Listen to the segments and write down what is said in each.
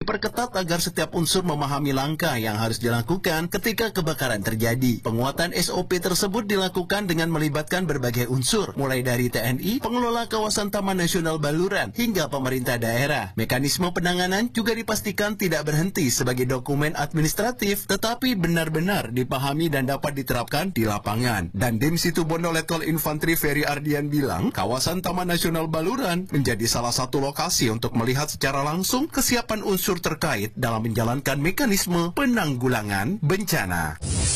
diperketat agar setiap unsur memahami langkah yang harus dilakukan ketika kebakaran terjadi. Penguatan SOP tersebut dilakukan dengan melibatkan berbagai unsur, mulai dari TNI, pengelola kawasan Taman Nasional Baluran, hingga pemerintah daerah. Mekanisme penanganan juga dipastikan tidak berhenti sebagai dokumen administratif, tetapi benar-benar dipahami dan dapat diterapkan di lapangan. Dan Dim Situbondo Letkol Infantri Ferry Ardian bilang, kawasan Taman Nasional Baluran menjadi salah satu lokasi untuk melihat secara langsung kesiapan unsur terkait dalam menjalankan mekanisme penanggulangan bencana.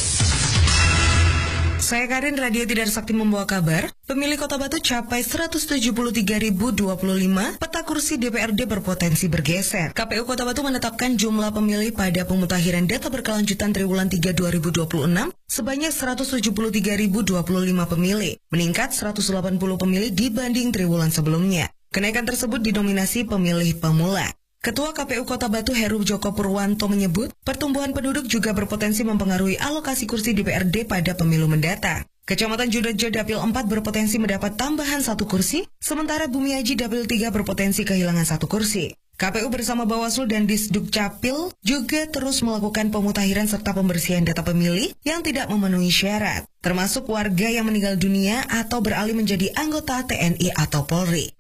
Saya Karin, Radio Tidar Sakti membawa kabar. Pemilih Kota Batu capai 173.025, peta kursi DPRD berpotensi bergeser. KPU Kota Batu menetapkan jumlah pemilih pada pemutakhiran data berkelanjutan triwulan 3 2026 sebanyak 173.025 pemilih, meningkat 180 pemilih dibanding triwulan sebelumnya. Kenaikan tersebut didominasi pemilih pemula. Ketua KPU Kota Batu Heru Joko Purwanto menyebut, pertumbuhan penduduk juga berpotensi mempengaruhi alokasi kursi DPRD pada pemilu mendatang. Kecamatan Judojo Dapil 4 berpotensi mendapat tambahan 1 kursi, sementara Bumiaji Dapil 3 berpotensi kehilangan 1 kursi. KPU bersama Bawaslu dan Disduk Capil juga terus melakukan pemutakhiran serta pembersihan data pemilih yang tidak memenuhi syarat, termasuk warga yang meninggal dunia atau beralih menjadi anggota TNI atau Polri.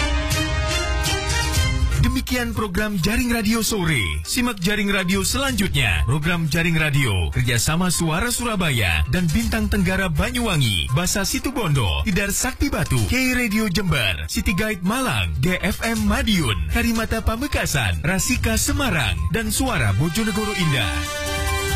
Demikian program Jaring Radio Sore. Simak Jaring Radio selanjutnya. Program Jaring Radio kerjasama Suara Surabaya dan Bintang Tenggara Banyuwangi, Basa Situbondo, Tidar Sakti Batu, K Radio Jember, City Guide Malang, GFM Madiun, Karimata Pamekasan, Rasika Semarang, dan Suara Bojonegoro Indah.